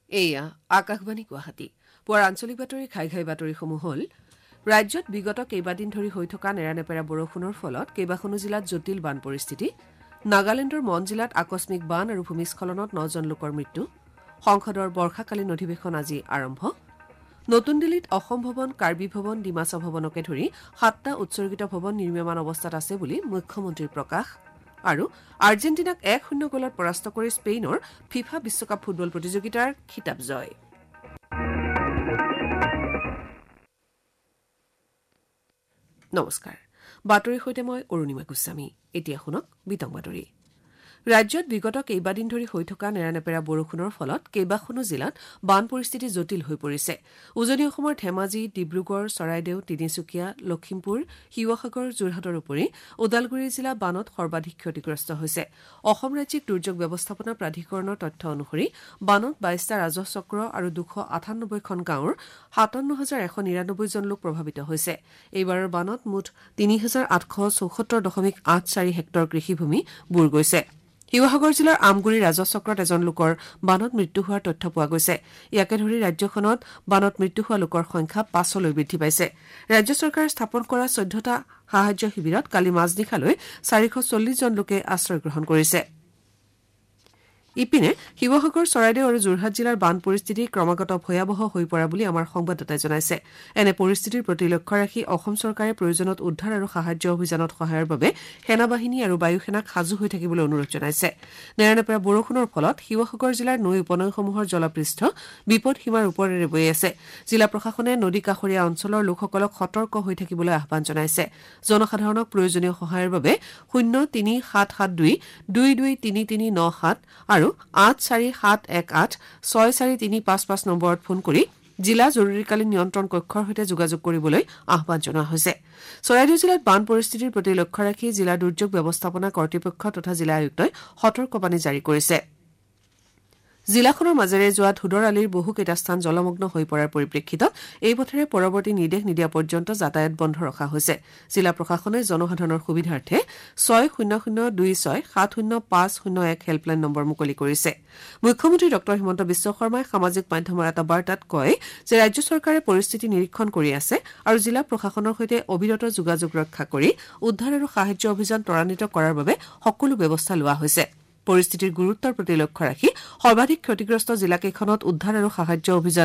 এয়া আকাশবাণী গুৱাহাটী পুৱাৰ আঞ্চলিক বাতৰি ঘাই বাতৰিসমূহ হ'ল ৰাজ্যত বিগত কেইবাদিন ধৰি হৈ থকা নেৰানেপেৰা বৰষুণৰ ফলত কেইবাখনো জিলাত জটিল বান পৰিস্থিতি নাগালেণ্ডৰ মন জিলাত আকস্মিক বান আৰু ভূমিস্খলনত 9জন লোকৰ মৃত্যু সংসদৰ বৰ্ষাকালীন অধিৱেশন আজি আৰম্ভ নতুন দিল্লীত অসম ভৱন কাৰ্বি ভৱন ডিমাচা ভৱনকে ধৰি 7টা উৎসৰ্গিত ভৱন নিৰ্মাণ অৱস্থাত আছে বুলি মুখ্যমন্ত্ৰীৰ প্ৰকাশ আৰু আৰ্জেণ্টিনাক 1-0 গলত পৰাস্ত কৰি স্পেইনৰ ফিফা বিশ্বকাপ ফুটবল প্ৰতিযোগিতাৰ খিতাপ জয় নমস্কাৰ বাতৰিৰ সৈতে মই অৰুণিমা গোস্বামী এতিয়া শুনক বিতং বাতৰি ৰাজ্যত বিগত কেইবাদিন ধৰি হৈ থকা নেৰানেপেৰা বৰষুণৰ ফলত কেইবাখনো জিলাত বান পৰিস্থিতি জটিল হৈ পৰিছে উজনি অসমৰ ধেমাজি ডিব্ৰুগড় চৰাইদেউ তিনিচুকীয়া লখিমপুৰ শিৱসাগৰ যোৰহাটৰ উপৰি ওদালগুৰি জিলা বানত সৰ্বাধিক ক্ষতিগ্ৰস্ত হৈছে অসম ৰাজ্যিক দুৰ্যোগ ব্যৱস্থাপনা প্ৰাধিকৰণৰ তথ্য অনুসৰি বানত 22টা ৰাজহ চক্ৰ আৰু 298খন গাঁৱৰ 57199 জন লোক প্ৰভাৱিত হৈছে এইবাৰৰ বানত মুঠ 3874.84 হেক্টৰ কৃষিভূমি বুৰ গৈছে শিৱসাগৰ জিলাৰ আমগুৰি ৰাজহ চক্ৰত এজন লোকৰ বানত মৃত্যু হোৱাৰ তথ্য পোৱা গৈছে ইয়াকে ধৰি ৰাজ্যখনত বানত মৃত্যু হোৱা লোকৰ সংখ্যা 5লৈ বৃদ্ধি পাইছে ৰাজ্য চৰকাৰে স্থাপন কৰা 14টা সাহায্য শিবিৰত কালি মাজনিশালৈ 440 জন লোকে আশ্ৰয় গ্ৰহণ কৰিছে ইপিনে শিৱসাগৰ চৰাইদেউ আৰু যোৰহাট জিলাৰ বান পৰিস্থিতি ক্ৰমাগত ভয়াৱহ হৈ পৰা বুলি আমাৰ সংবাদদাতাই জনাইছে এনে পৰিস্থিতিৰ প্ৰতি লক্ষ্য ৰাখি অসম চৰকাৰে প্ৰয়োজনত উদ্ধাৰ আৰু সাহায্য অভিযানত সহায়ৰ বাবে সেনাবাহিনী আৰু বায়ু সেনাক সাজু হৈ থাকিবলৈ অনুৰোধ জনাইছে নেৰানেপেৰা বৰষুণৰ ফলত শিৱসাগৰ জিলাৰ নৈ উপনৈসমূহৰ জলপৃষ্ঠ বিপদ সীমাৰ ওপৰেৰে বৈ আছে জিলা প্ৰশাসনে নদী কাষৰীয়া অঞ্চলৰ লোকসকলক সতৰ্ক হৈ থাকিবলৈ আহ্বান জনাইছে জনসাধাৰণক প্ৰয়োজনীয় সহায়ৰ বাবে 03772 223397 আৰু 8471864355 নম্বৰত ফোন কৰি জিলা জৰুৰীকালীন নিয়ন্ত্ৰণ কক্ষৰ সৈতে যোগাযোগ কৰিবলৈ আহ্বান জনোৱা হৈছে চৰাইদেউ জিলাত বান পৰিস্থিতিৰ প্ৰতি লক্ষ্য ৰাখি জিলা দুৰ্যোগ ব্যৱস্থাপনা কৰ্তৃপক্ষ তথা জিলা আয়ুক্তই সতৰ্কবাণী জাৰি কৰিছে জিলাখনৰ মাজেৰে যোৱা ধুদৰ আলিৰ বহুকেইটা স্থান জলমগ্ন হৈ পৰাৰ পৰিপ্ৰেক্ষিতত এই পথেৰে পৰৱৰ্তী নিৰ্দেশ নিদিয়া পৰ্যন্ত যাতায়াত বন্ধ ৰখা হৈছে জিলা প্ৰশাসনে জনসাধাৰণৰ সুবিধাৰ্থে 6002670501 হেল্পলাইন নম্বৰ মুকলি কৰিছে মুখ্যমন্ত্ৰী ডক্টৰ হিমন্ত বিশ্ব শৰ্মাই সামাজিক মাধ্যমৰ এটা বাৰ্তাত কয় যে ৰাজ্য চৰকাৰে পৰিস্থিতি নিৰীক্ষণ কৰি আছে আৰু জিলা প্ৰশাসনৰ সৈতে অবিৰত যোগাযোগ ৰক্ষা কৰি উদ্ধাৰ আৰু সাহায্য অভিযান ত্বৰান্বিত কৰাৰ বাবে সকলো ব্যৱস্থা লোৱা হৈছে পৰিস্থিতিৰ গুৰুত্বৰ প্ৰতি লক্ষ্য ৰাখি সৰ্বাধিক ক্ষতিগ্ৰস্ত জিলাকেইখনত উদ্ধাৰ আৰু সাহায্য অভিযান